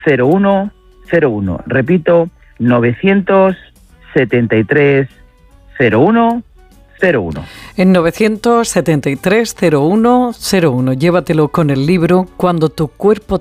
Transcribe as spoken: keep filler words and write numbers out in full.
cero uno cero uno. Repito, novecientos setenta y tres cero uno cero uno. En novecientos setenta y tres cero uno cero uno. Llévatelo con el libro Cuando tu cuerpo